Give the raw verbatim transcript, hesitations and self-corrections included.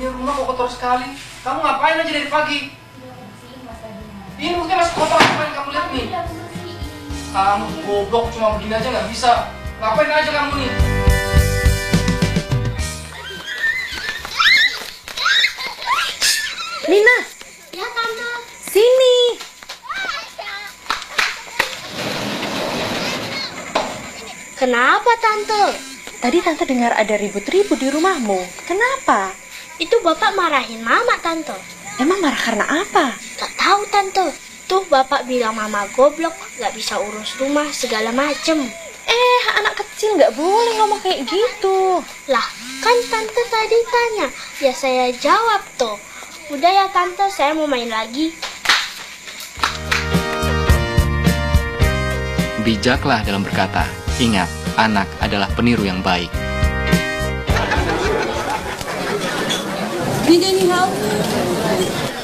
Ini rumah kok kotor sekali. Kamu ngapain aja dari pagi? Ini mungkin masih kotor, apa yang kamu lihat nih? Kamu goblok, cuma begini aja nggak bisa. Ngapain aja kamu nih? Lina. Ya, Tante. Sini. Kenapa, Tante? Tadi Tante dengar ada ribut-ribut di rumahmu. Kenapa? Itu Bapak marahin Mama, Tante. Emang marah karena apa? Gak tahu, Tante. Tuh Bapak bilang Mama goblok, gak bisa urus rumah, segala macem. Eh, anak kecil nggak boleh ngomong kayak gitu. Lah, kan Tante tadi tanya. Ya saya jawab tuh. Udah ya, Tante, saya mau main lagi. Bijaklah dalam berkata. Ingat, anak adalah peniru yang baik. 你给你好。